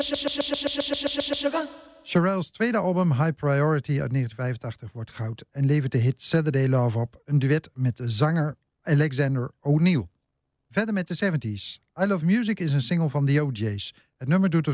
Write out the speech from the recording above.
Cheryl's tweede album High Priority uit 1985 wordt goud en levert de hit Saturday Love op, een duet met de zanger Alexander O'Neal. Verder met de 70s. I Love Music is een single van The O'Jays. Het nummer doet